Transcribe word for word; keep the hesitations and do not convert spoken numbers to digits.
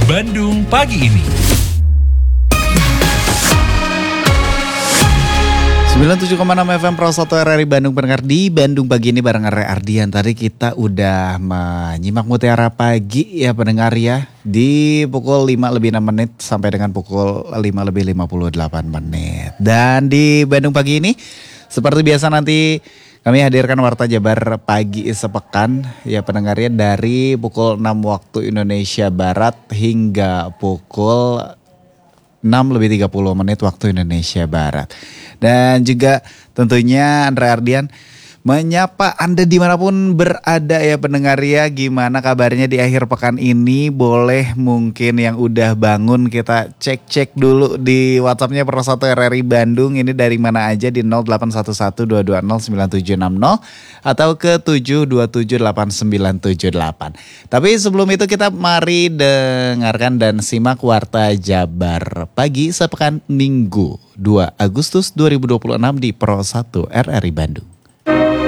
Bandung pagi ini. sembilan puluh tujuh koma enam F M Pro satu R R I Bandung pendengar di Bandung pagi ini bareng Arya Ardian. Tadi kita udah menyimak Mutiara Pagi ya pendengar ya. Di pukul lima lebih enam menit sampai dengan pukul lima lebih lima puluh delapan menit. Dan di Bandung pagi ini seperti biasa nanti kami hadirkan Warta Jabar Pagi Sepekan ya pendengarnya dari pukul enam waktu Indonesia Barat hingga pukul enam lebih tiga puluh menit waktu Indonesia Barat. Dan juga tentunya Andre Ardian menyapa Anda dimanapun berada ya pendengar ya. Gimana kabarnya di akhir pekan ini? Boleh mungkin yang udah bangun kita cek-cek dulu di WhatsAppnya Pro satu R R I Bandung. Ini dari mana aja di nol delapan satu satu dua dua nol sembilan tujuh enam nol atau ke tujuh dua tujuh delapan sembilan tujuh delapan. Tapi sebelum itu kita mari dengarkan dan simak Warta Jabar Pagi Sepekan Minggu dua Agustus dua ribu dua puluh enam di Pro satu R R I Bandung.